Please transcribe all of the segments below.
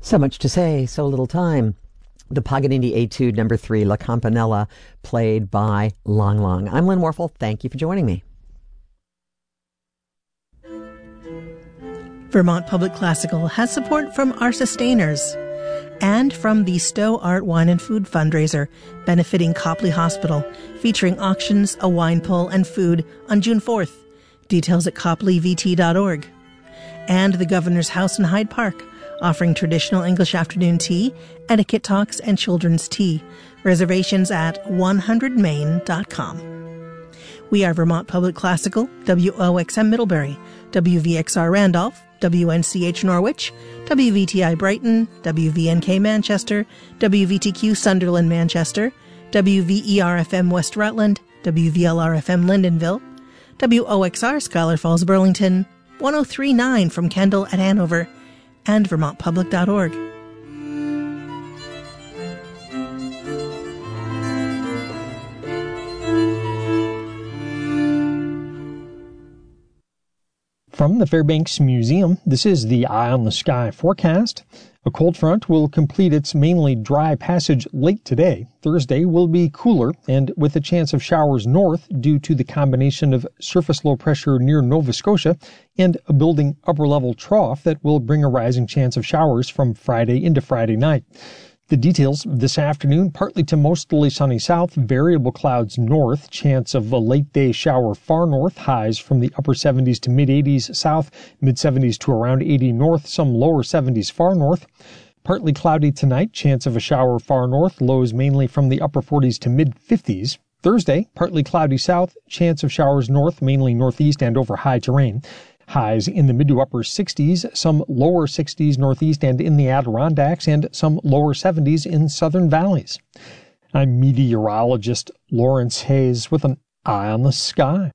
So much to say, so little time. The Paganini Etude number 3, La Campanella, played by Lang Lang. I'm Lynn Warfel. Thank you for joining me. Vermont Public Classical has support from our sustainers and from the Stowe Art, Wine and Food fundraiser benefiting Copley Hospital, featuring auctions, a wine pull, and food on June 4th. Details at copleyvt.org. And the Governor's House in Hyde Park, offering traditional English afternoon tea, etiquette talks, and children's tea. Reservations at 100main.com. We are Vermont Public Classical, WOXM Middlebury, WVXR Randolph, WNCH Norwich, WVTI Brighton, WVNK Manchester, WVTQ Sunderland Manchester, WVER-FM West Rutland, WVLR-FM Lyndonville, WOXR Scholar Falls Burlington, 103.9 from Kendall at Hanover, and vermontpublic.org. From the Fairbanks Museum, this is the Eye on the Sky forecast. A cold front will complete its mainly dry passage late today. Thursday will be cooler and with a chance of showers north due to the combination of surface low pressure near Nova Scotia and a building upper-level trough that will bring a rising chance of showers from Friday into Friday night. The details this afternoon, partly to mostly sunny south, variable clouds north, chance of a late day shower far north, highs from the upper 70s to mid 80s south, mid 70s to around 80 north, some lower 70s far north. Partly cloudy tonight, chance of a shower far north, lows mainly from the upper 40s to mid 50s. Thursday, partly cloudy south, chance of showers north, mainly northeast and over high terrain. Highs in the mid to upper 60s, some lower 60s northeast and in the Adirondacks, and some lower 70s in southern valleys. I'm meteorologist Lawrence Hayes with an eye on the sky.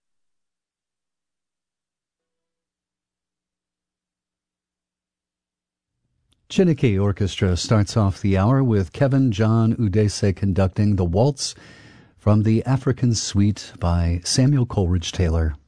Chiniki Orchestra starts off the hour with Kevin John Udese conducting the waltz from the African Suite by Samuel Coleridge Taylor.